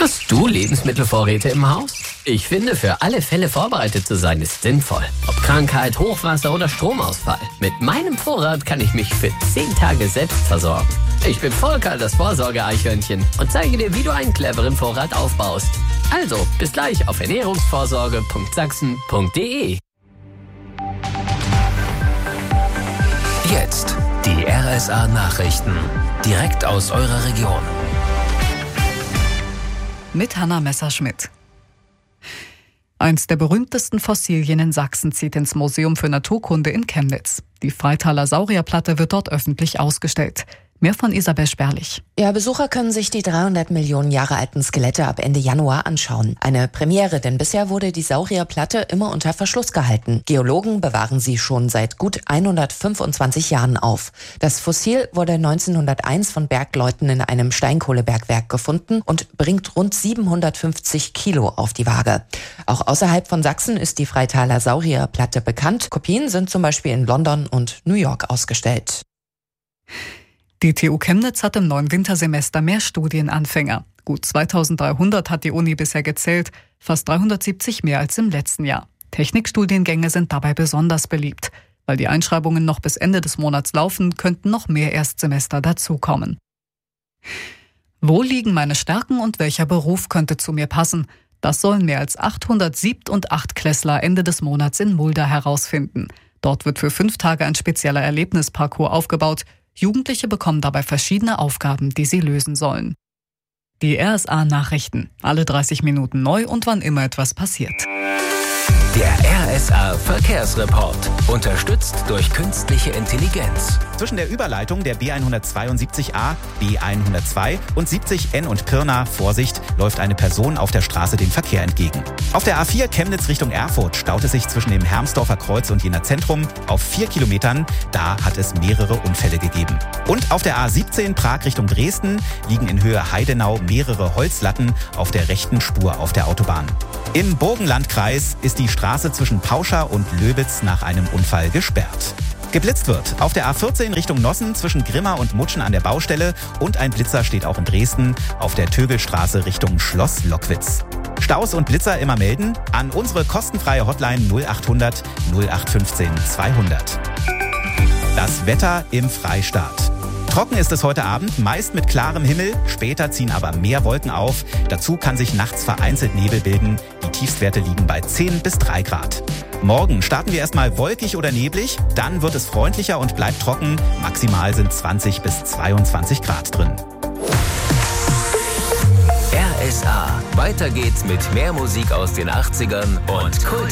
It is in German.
Hast du Lebensmittelvorräte im Haus? Ich finde, für alle Fälle vorbereitet zu sein ist sinnvoll. Ob Krankheit, Hochwasser oder Stromausfall. Mit meinem Vorrat kann ich mich für 10 Tage selbst versorgen. Ich bin Volker, das Vorsorge-Eichhörnchen, und zeige dir, wie du einen cleveren Vorrat aufbaust. Also, bis gleich auf ernährungsvorsorge.sachsen.de. Jetzt die RSA-Nachrichten. Direkt aus eurer Region. Mit Hanna Messerschmidt. Eins der berühmtesten Fossilien in Sachsen zieht ins Museum für Naturkunde in Chemnitz. Die Freitaler Saurierplatte wird dort öffentlich ausgestellt. Mehr von Isabel Sperlich. Ja, Besucher können sich die 300 Millionen Jahre alten Skelette ab Ende Januar anschauen. Eine Premiere, denn bisher wurde die Saurierplatte immer unter Verschluss gehalten. Geologen bewahren sie schon seit gut 125 Jahren auf. Das Fossil wurde 1901 von Bergleuten in einem Steinkohlebergwerk gefunden und bringt rund 750 Kilo auf die Waage. Auch außerhalb von Sachsen ist die Freitaler Saurierplatte bekannt. Kopien sind zum Beispiel in London und New York ausgestellt. Die TU Chemnitz hat im neuen Wintersemester mehr Studienanfänger. Gut 2300 hat die Uni bisher gezählt, fast 370 mehr als im letzten Jahr. Technikstudiengänge sind dabei besonders beliebt. Weil die Einschreibungen noch bis Ende des Monats laufen, könnten noch mehr Erstsemester dazukommen. Wo liegen meine Stärken und welcher Beruf könnte zu mir passen? Das sollen mehr als 800 Siebt- und Achtklässler Ende des Monats in Mulda herausfinden. Dort wird für 5 Tage ein spezieller Erlebnisparcours aufgebaut. Jugendliche bekommen dabei verschiedene Aufgaben, die sie lösen sollen. Die RSA-Nachrichten. Alle 30 Minuten neu und wann immer etwas passiert. Der RSA-Verkehrsreport. Unterstützt durch künstliche Intelligenz. Zwischen der Überleitung der B172a, B102 und 70N und Pirna, Vorsicht, läuft eine Person auf der Straße dem Verkehr entgegen. Auf der A4 Chemnitz Richtung Erfurt staut es sich zwischen dem Hermsdorfer Kreuz und Jena Zentrum auf 4 Kilometern. Da hat es mehrere Unfälle gegeben. Und auf der A17 Prag Richtung Dresden liegen in Höhe Heidenau mehrere Holzlatten auf der rechten Spur auf der Autobahn. Im Burgenlandkreis ist die Straße zwischen Pauscha und Löbitz nach einem Unfall gesperrt. Geblitzt wird auf der A14 Richtung Nossen zwischen Grimma und Mutschen an der Baustelle und ein Blitzer steht auch in Dresden auf der Tögelstraße Richtung Schloss Lockwitz. Staus und Blitzer immer melden an unsere kostenfreie Hotline 0800 0815 200. Das Wetter im Freistaat. Trocken ist es heute Abend, meist mit klarem Himmel, später ziehen aber mehr Wolken auf. Dazu kann sich nachts vereinzelt Nebel bilden. Die Tiefstwerte liegen bei 10 bis 3 Grad. Morgen starten wir erstmal wolkig oder neblig, dann wird es freundlicher und bleibt trocken. Maximal sind 20 bis 22 Grad drin. RSA. Weiter geht's mit mehr Musik aus den 80ern und Kult.